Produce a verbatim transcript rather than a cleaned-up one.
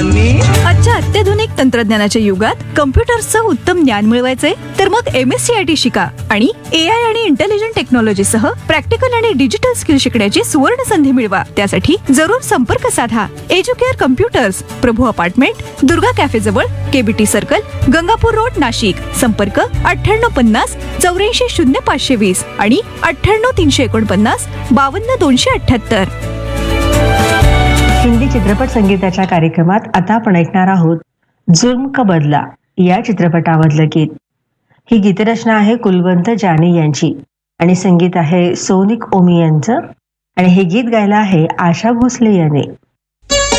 मुलांनी. आजच्या अत्याधुनिक तंत्रज्ञानाच्या युगात कम्प्युटर्सचं उत्तम ज्ञान मिळवायचंय तर मग M S C I T शिका आणि ए आय आणि इंटेलिजंट टेक्नॉलॉजी सह प्रॅक्टिकल आणि डिजिटल स्किल शिकण्याची सुवर्ण संधी मिळवा. त्यासाठी जरूर संपर्क साधा. एज्युकेअर कम्प्युटर्स, प्रभू अपार्टमेंट, दुर्गा कॅफे जवळ, KBT circle, Gangapur road, Nashik. संपर्क अठ्ठ्याण्णव पन्नास चौऱ्याऐंशी शून्य पाचशे वीस आणि अठ्ठ्याण्णव तीनशे एकोणपन्नास बावन्न दोनशे अठ्ठ्याहत्तर. हिंदी चित्रपट संगीताच्या कार्यक्रमात आता आपण ऐकणार आहोत जुल्म का बदला या चित्रपटामधलं गीत. ही गीतरचना आहे कुलवंत जानी यांची आणि संगीत आहे सोनिक ओमी यांचं आणि हे गीत गायलं आहे आशा भोसले याने.